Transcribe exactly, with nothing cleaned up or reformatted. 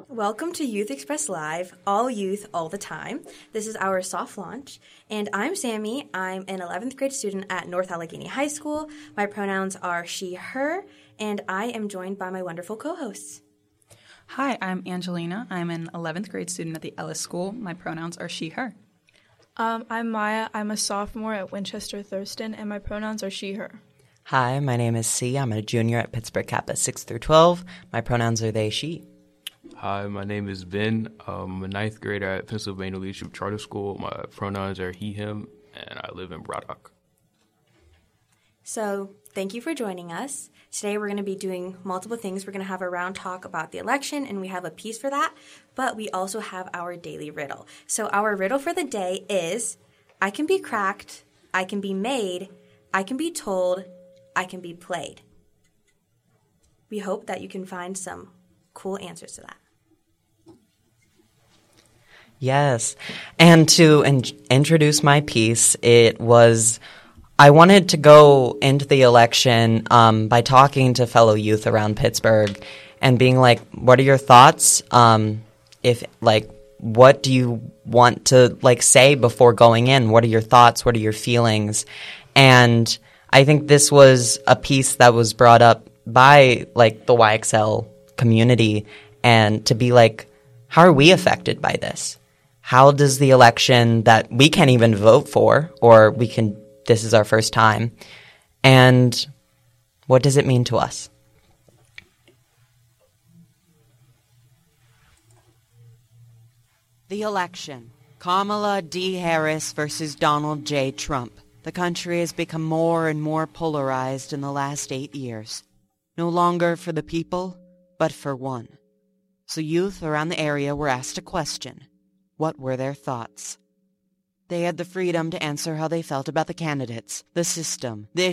Welcome to Youth Express Live, all youth, all the time. This is our soft launch, and I'm Sammy. I'm an eleventh grade student at North Allegheny High School. My pronouns are she, her, and I am joined by my wonderful co-hosts. Hi, I'm Angelina. I'm an eleventh grade student at the Ellis School. My pronouns are she, her. Um, I'm Maya. I'm a sophomore at Winchester Thurston, and my pronouns are she, her. Hi, my name is C. I'm a junior at Pittsburgh Kappa six through twelve. My pronouns are they, she. Hi, my name is Ben. I'm a ninth grader at Pennsylvania Leadership Charter School. My pronouns are he, him, and I live in Braddock. So, thank you for joining us. Today we're going to be doing multiple things. We're going to have a round talk about the election, and we have a piece for that, but we also have our daily riddle. So our riddle for the day is, I can be cracked, I can be made, I can be told, I can be played. We hope that you can find some cool answers to that. Yes. And to in- introduce my piece, it was, I wanted to go into the election um, by talking to fellow youth around Pittsburgh and being like, what are your thoughts? Um, if, like, what do you want to, like, say before going in? What are your thoughts? What are your feelings? And I think this was a piece that was brought up by, like, the Y X L community, and to be like, how are we affected by this? How does the election that we can't even vote for, or we can, this is our first time, and what does it mean to us? The election. Kamala D. Harris versus Donald J. Trump. The country has become more and more polarized in the last eight years. No longer for the people, but for one. So youth around the area were asked a question. What were their thoughts? They had the freedom to answer how they felt about the candidates, the system, the